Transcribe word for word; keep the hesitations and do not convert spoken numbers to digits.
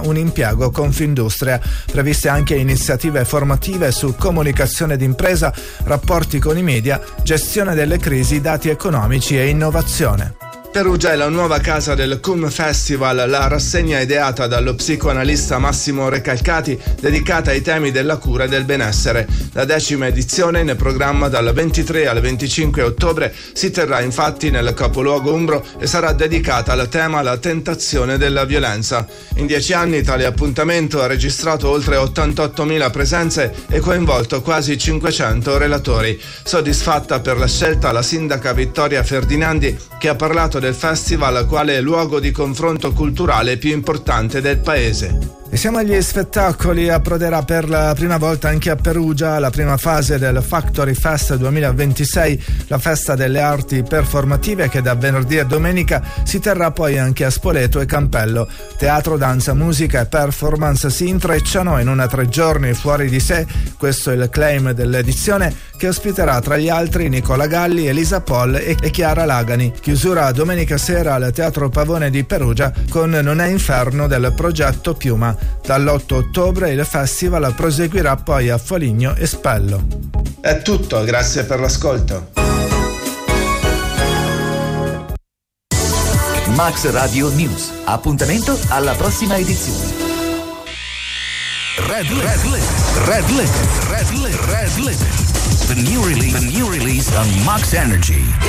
un impiego Confindustria. Previste anche iniziative formative su comunicazione d'impresa, rapporti con i media, gestione delle crisi, dati economici e innovazione. Perugia è la nuova casa del C U M Festival, la rassegna ideata dallo psicoanalista Massimo Recalcati dedicata ai temi della cura e del benessere. La decima edizione, in programma dal ventitré al venticinque ottobre, si terrà infatti nel capoluogo umbro e sarà dedicata al tema la tentazione della violenza. In dieci anni tale appuntamento ha registrato oltre ottantottomila presenze e coinvolto quasi cinquecento relatori. Soddisfatta per la scelta la sindaca Vittoria Ferdinandi, che ha parlato del festival quale luogo di confronto culturale più importante del paese. E siamo agli spettacoli. Approderà per la prima volta anche a Perugia la prima fase del Factory Fest duemilaventisei, la festa delle arti performative che da venerdì a domenica si terrà poi anche a Spoleto e Campello. Teatro, danza, musica e performance si intrecciano in una tre giorni fuori di sé. Questo è il claim dell'edizione, che ospiterà tra gli altri Nicola Galli, Elisa Poll e Chiara Lagani. Chiusura domenica sera al Teatro Pavone di Perugia con Non è inferno del progetto Piuma. Dall'otto ottobre il festival proseguirà poi a Foligno e Spello. È tutto, grazie per l'ascolto. Max Radio News. Appuntamento alla prossima edizione. Red Red Red Red Red Red Red The new release, the new release on Max Energy.